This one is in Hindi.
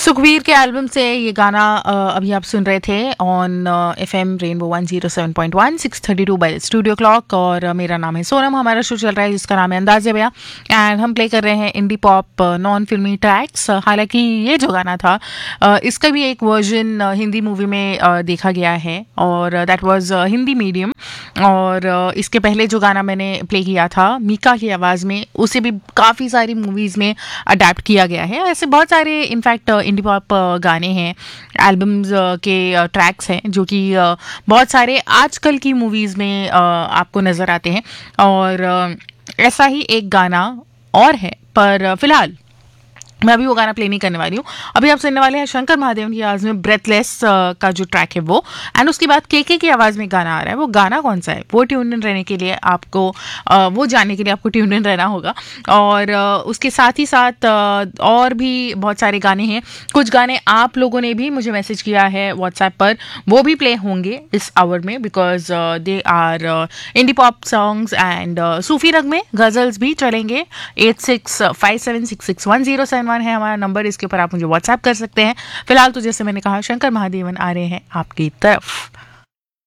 सुखवीर के एल्बम से ये गाना अभी आप सुन रहे थे on FM rainbow 107.1 6:32 bye studio clock. और मेरा नाम है सोनम। हमारा शो चल रहा है जिसका नाम है अंदाज़े बयां एंड हम प्ले कर रहे हैं इंडी पॉप नॉन फिल्मी ट्रैक्स। हालांकि ये जो गाना था इसका भी एक वर्जन हिंदी मूवी में देखा गया है और दैट वाज हिंदी मीडियम। और इसके पहले जो गाना मैंने प्ले किया था मीका की आवाज़ में, उसे भी काफ़ी सारी मूवीज़ में अडेप्ट किया गया है। ऐसे बहुत सारे इनफैक्ट इंडी पॉप गाने हैं, एल्बम्स के ट्रैक्स हैं जो कि बहुत सारे आजकल की मूवीज़ में आपको नज़र आते हैं। और ऐसा ही एक गाना और है, पर फिलहाल मैं अभी वो गाना प्ले नहीं करने वाली हूँ। अभी आप सुनने वाले हैं शंकर महादेवन की आवाज़ में ब्रेथलेस का जो ट्रैक है वो, एंड उसके बाद केके की आवाज़ में गाना आ रहा है। वो गाना कौन सा है वो ट्यून इन रहने के लिए आपको वो जानने के लिए आपको ट्यून इन रहना होगा। और उसके साथ ही साथ और भी बहुत सारे गाने हैं। कुछ गाने आप लोगों ने भी मुझे मैसेज किया है व्हाट्सएप पर, वो भी प्ले होंगे इस आवर में because they are indie pop songs and सूफी रग में गज़ल्स भी चलेंगे। 8657661071 है हमारा नंबर, इसके ऊपर आप मुझे व्हाट्सएप कर सकते हैं। फिलहाल तो जैसे मैंने कहा शंकर महादेवन आ रहे हैं आपकी तरफ।